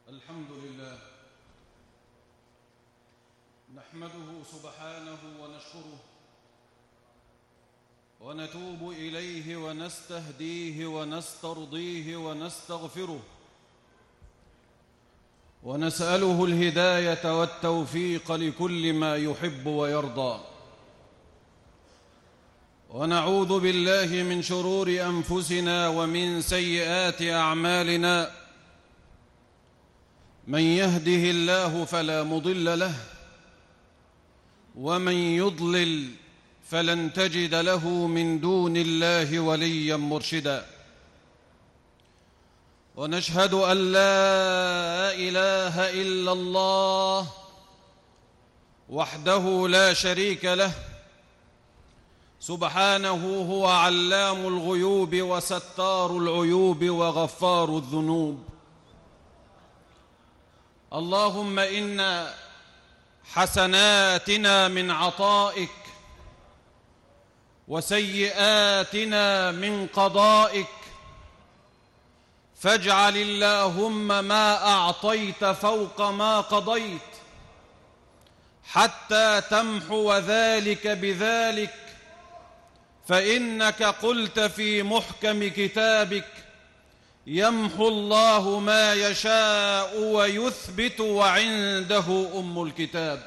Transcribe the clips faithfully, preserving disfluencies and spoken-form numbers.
الحمد لله نحمده سبحانه ونشكره ونتوب إليه ونستهديه ونسترضيه ونستغفره ونسأله الهداية والتوفيق لكل ما يحب ويرضى، ونعوذ بالله من شرور أنفسنا ومن سيئات أعمالنا. من يهده الله فلا مضل له، ومن يضلل فلن تجد له من دون الله وليا مرشدا. ونشهد أن لا إله إلا الله وحده لا شريك له، سبحانه هو علام الغيوب وستار العيوب وغفار الذنوب. اللهم إن حسناتنا من عطائك وسيئاتنا من قضائك، فاجعل اللهم ما أعطيت فوق ما قضيت حتى تمحو ذلك بذلك، فإنك قلت في محكم كتابك: يمحو الله ما يشاء ويثبت وعنده أم الكتاب.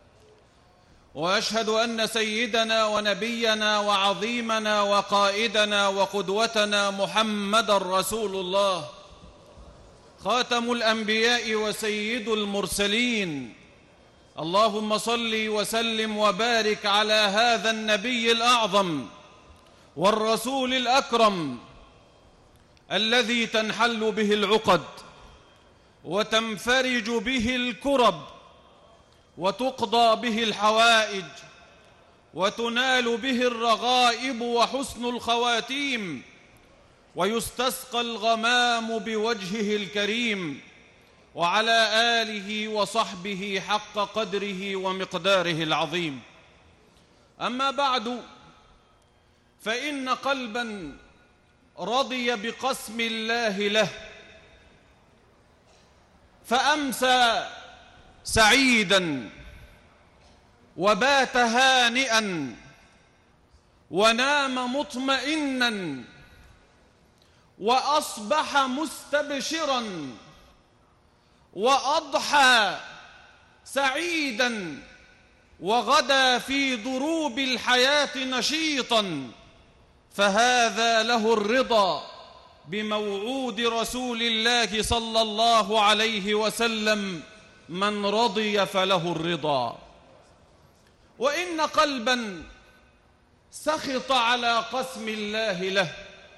وأشهد أن سيدنا ونبينا وعظيمنا وقائدنا وقدوتنا محمد رسول الله، خاتم الأنبياء وسيد المرسلين. اللهم صل وسلم وبارك على هذا النبي الأعظم والرسول الأكرم، الذي تنحل به العقد وتنفرج به الكرب وتقضى به الحوائج وتنال به الرغائب وحسن الخواتيم، ويستسقى الغمام بوجهه الكريم، وعلى آله وصحبه حق قدره ومقداره العظيم. أما بعد، فإن قلبا رضي بقسم الله له فأمسى سعيدا وبات هانئا ونام مطمئنا وأصبح مستبشرا وأضحى سعيدا وغدا في ضروب الحياة نشيطا، فهذا له الرضا بموعود رسول الله صلى الله عليه وسلم: من رضي فله الرضا. وإن قلبا سخط على قسم الله له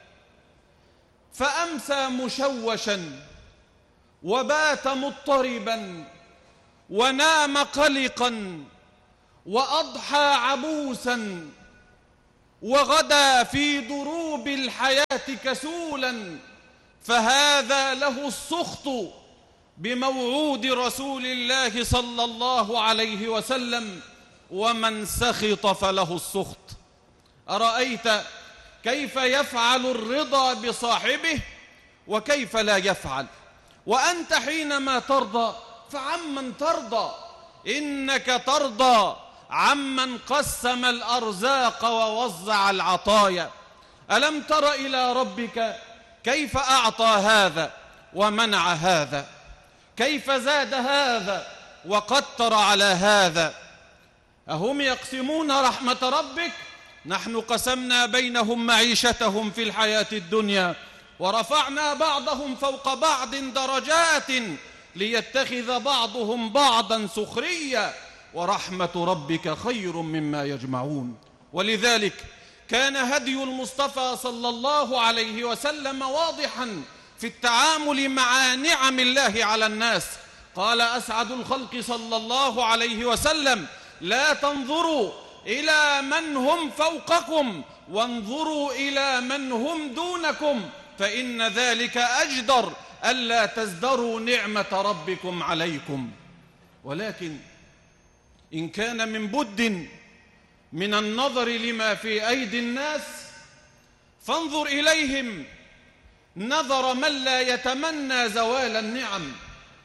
فأمسى مشوشا وبات مضطربا ونام قلقا وأضحى عبوسا وغدا في ضروب الحياة كسولا، فهذا له السخط بموعود رسول الله صلى الله عليه وسلم: ومن سخط فله السخط. أرأيت كيف يفعل الرضا بصاحبه وكيف لا يفعل؟ وأنت حينما ترضى فعمن ترضى؟ إنك ترضى عمن قسم الأرزاق ووزع العطايا. ألم تر إلى ربك كيف أعطى هذا ومنع هذا، كيف زاد هذا وقتر على هذا؟ أهم يقسمون رحمة ربك؟ نحن قسمنا بينهم معيشتهم في الحياة الدنيا ورفعنا بعضهم فوق بعض درجات ليتخذ بعضهم بعضا سخريا، ورحمة ربك خير مما يجمعون. ولذلك كان هدي المصطفى صلى الله عليه وسلم واضحا في التعامل مع نعم الله على الناس. قال أسعد الخلق صلى الله عليه وسلم: لا تنظروا إلى من هم فوقكم وانظروا إلى من هم دونكم، فإن ذلك أجدر ألا تزدروا نعمة ربكم عليكم. ولكن إن كان من بد من النظر لما في أيدي الناس فانظر إليهم نظر من لا يتمنى زوال النعم،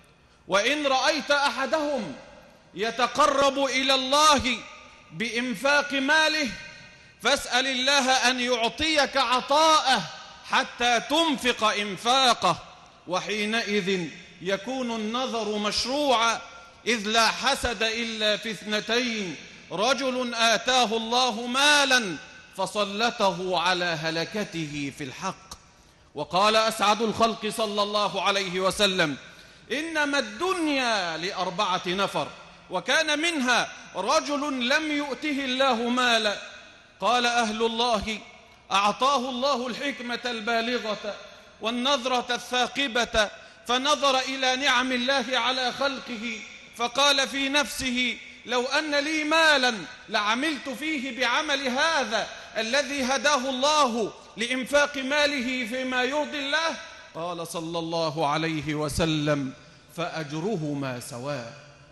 وإن رأيت أحدهم يتقرب إلى الله بإنفاق ماله فاسأل الله أن يعطيك عطاءه حتى تنفق إنفاقه، وحينئذ يكون النظر مشروعا، إذ لا حسد إلا في اثنتين: رجل آتاه الله مالا فسلطه على هلكته في الحق. وقال أسعد الخلق صلى الله عليه وسلم: إنما الدنيا لأربعة نفر، وكان منها رجل لم يؤته الله مالا. قال أهل الله: أعطاه الله الحكمة البالغة والنظرة الثاقبة، فنظر إلى نعم الله على خلقه فقال في نفسه: لو أن لي مالا لعملت فيه بعمل هذا الذي هداه الله لإنفاق ماله فيما يرضي الله. قال صلى الله عليه وسلم: فأجرهما سواء.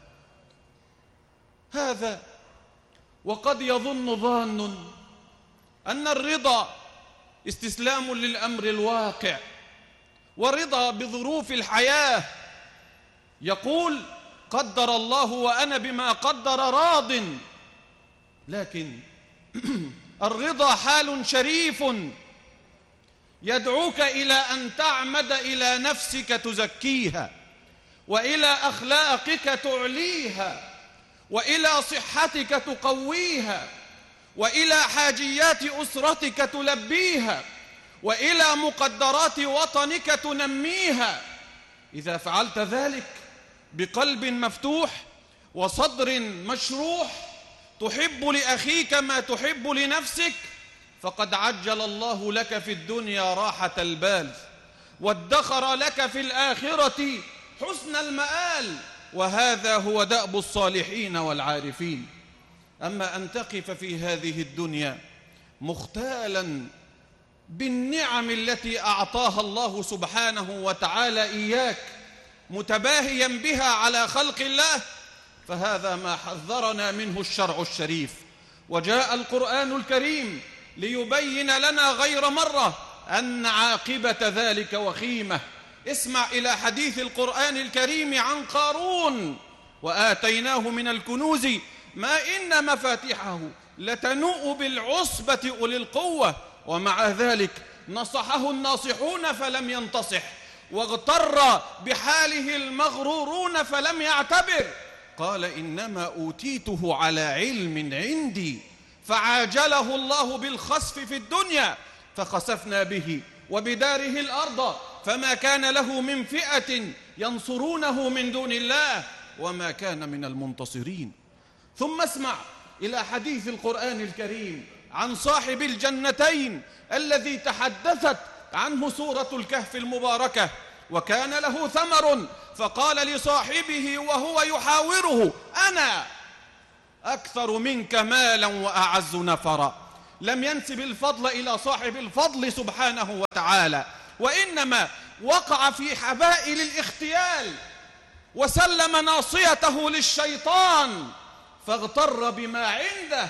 هذا وقد يظن ظان أن الرضا استسلام للأمر الواقع ورضا بظروف الحياة، يقول: قدر الله وأنا بما قدر راض. لكن الرضا حال شريف يدعوك إلى أن تعمد إلى نفسك تزكيها، وإلى أخلاقك تعليها، وإلى صحتك تقويها، وإلى حاجيات أسرتك تلبيها، وإلى مقدرات وطنك تنميها. إذا فعلت ذلك بقلب مفتوح وصدر مشروح تحب لأخيك ما تحب لنفسك، فقد عجل الله لك في الدنيا راحة البال، وادخر لك في الآخرة حسن المآل، وهذا هو دأب الصالحين والعارفين. أما أن تقف في هذه الدنيا مختالا بالنعم التي أعطاها الله سبحانه وتعالى إياك، متباهيا بها على خلق الله، فهذا ما حذرنا منه الشرع الشريف. وجاء القرآن الكريم ليبين لنا غير مرة أن عاقبة ذلك وخيمة. اسمع إلى حديث القرآن الكريم عن قارون: وآتيناه من الكنوز ما إن مفاتحه لتنوء بالعصبة أولي القوة، ومع ذلك نصحه الناصحون فلم ينتصح، واغتر بحاله المغرورون فلم يعتبر. قال: إنما أوتيته على علم عندي، فعاجله الله بالخسف في الدنيا فخسفنا به وبداره الأرض، فما كان له من فئة ينصرونه من دون الله وما كان من المنتصرين. ثم اسمع إلى حديث القرآن الكريم عن صاحب الجنتين الذي تحدثت عنه سورة الكهف المباركة: وكان له ثمر فقال لصاحبه وهو يحاوره: أنا أكثر منك مالا وأعز نفرا. لم ينسب الفضل إلى صاحب الفضل سبحانه وتعالى، وإنما وقع في حبائل الاختيال وسلم ناصيته للشيطان فاغتر بما عنده،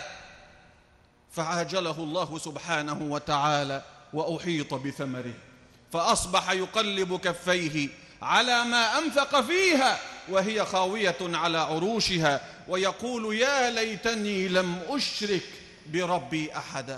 فعاجله الله سبحانه وتعالى وأحيط بثمره، فأصبح يقلب كفيه على ما أنفق فيها وهي خاوية على عروشها، ويقول: يا ليتني لم أشرك بربي أحدا.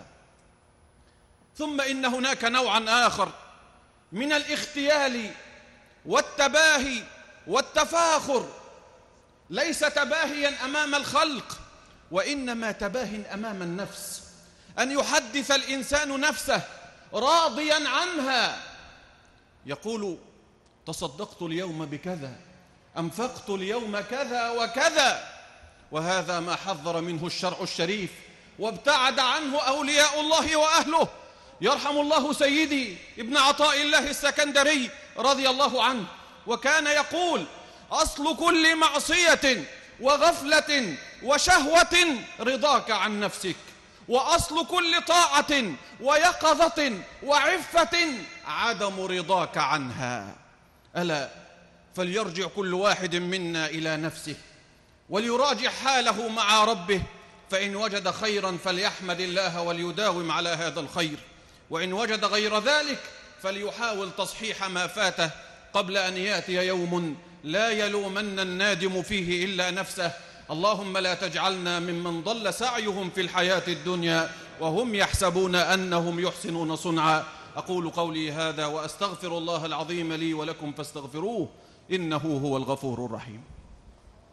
ثم إن هناك نوعا آخر من الاختيال والتباهي والتفاخر، ليس تباهيا أمام الخلق وإنما تباه أمام النفس، أن يحدث الإنسان نفسه راضيا عنها، يقول: تصدقت اليوم بكذا، أنفقت اليوم كذا وكذا. وهذا ما حذر منه الشرع الشريف وابتعد عنه أولياء الله وأهله. يرحم الله سيدي ابن عطاء الله السكندري رضي الله عنه، وكان يقول: أصل كل معصية وغفلة وشهوة رضاك عن نفسك، وأصل كل طاعة ويقظة وعفة عدم رضاك عنها. ألا فليرجع كل واحد منا إلى نفسه وليراجع حاله مع ربه، فإن وجد خيرا فليحمد الله وليداوم على هذا الخير، وإن وجد غير ذلك فليحاول تصحيح ما فاته قبل أن يأتي يوم لا يلومن النادم فيه إلا نفسه. اللهم لا تجعلنا ممن ضل سعيهم في الحياة الدنيا وهم يحسبون أنهم يحسنون صنعا. أقول قولي هذا وأستغفر الله العظيم لي ولكم فاستغفروه إنه هو الغفور الرحيم.